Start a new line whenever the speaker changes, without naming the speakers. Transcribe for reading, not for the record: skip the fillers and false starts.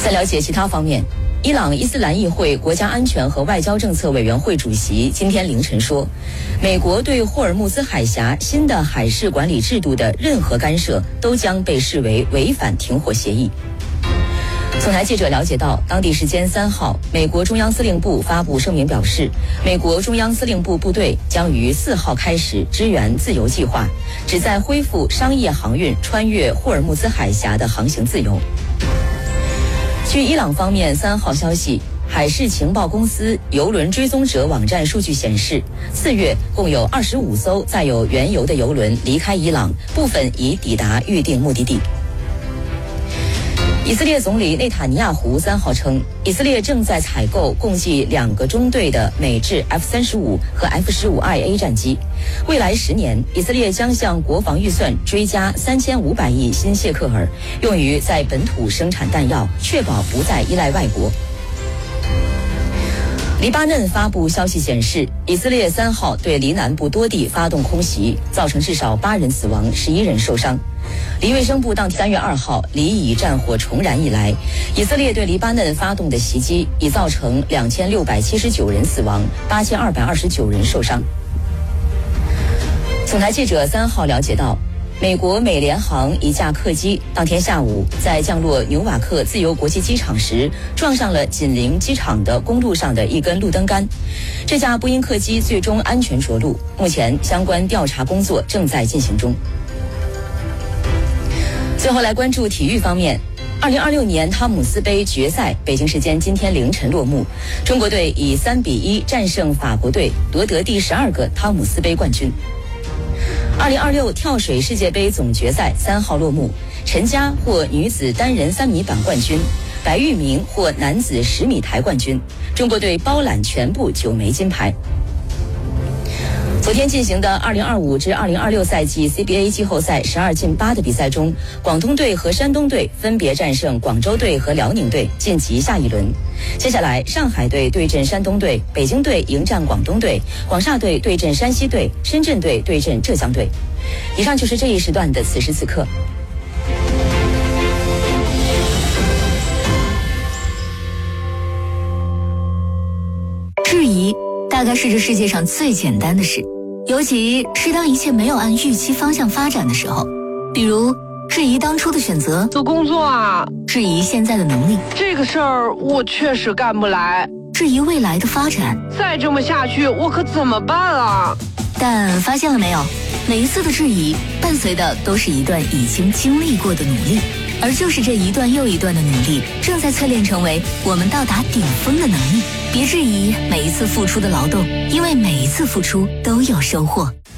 在了解其他方面，伊朗伊斯兰议会国家安全和外交政策委员会主席今天凌晨说，美国对霍尔木兹海峡新的海事管理制度的任何干涉都将被视为违反停火协议。总台记者了解到，当地时间3号，美国中央司令部发布声明表示，美国中央司令部部队将于4号开始支援自由计划，旨在恢复商业航运穿越霍尔木兹海峡的航行自由。据伊朗方面3号消息，海事情报公司邮轮追踪者网站数据显示，4月共有25艘载有原油的邮轮离开伊朗，部分已抵达预定目的地。以色列总理内塔尼亚胡3号称，以色列正在采购共计2个中队的美制 F-35和 F-15IA 战机。未来10年，以色列将向国防预算追加3500亿新谢克尔，用于在本土生产弹药，确保不再依赖外国。黎巴嫩发布消息显示，以色列3号对黎南部多地发动空袭，造成至少8人死亡，11人受伤。黎卫生部当天3月2号，黎以战火重燃以来，以色列对黎巴嫩发动的袭击已造成2679人死亡，8229人受伤。总台记者3号了解到，美国美联航一架客机当天下午在降落纽瓦克自由国际机场时，撞上了紧邻机场的公路上的一根路灯杆。这架波音客机最终安全着陆，目前相关调查工作正在进行中。最后来关注体育方面，2026年汤姆斯杯决赛北京时间今天凌晨落幕，中国队以3-1战胜法国队，夺得第12个汤姆斯杯冠军。2026跳水世界杯总决赛3号落幕，陈佳获女子单人3米板冠军，白玉明获男子10米台冠军，中国队包揽全部9枚金牌。昨天进行的2025至2026赛季 CBA 季后赛12进8的比赛中，广东队和山东队分别战胜广州队和辽宁队，晋级下一轮。接下来，上海队对阵山东队，北京队迎战广东队，广厦队对阵山西队，深圳队对阵浙江队。以上就是这一时段的此时此刻。
质疑大概是这世界上最简单的事，尤其是当一切没有按预期方向发展的时候，比如质疑当初的选择，
做工作啊，
质疑现在的能力，
这个事儿我确实干不来，
质疑未来的发展，
再这么下去我可怎么办啊？
但发现了没有，每一次的质疑伴随的都是一段已经经历过的努力，而就是这一段又一段的努力，正在淬炼成为我们到达顶峰的能力。别质疑每一次付出的劳动，因为每一次付出都有收获。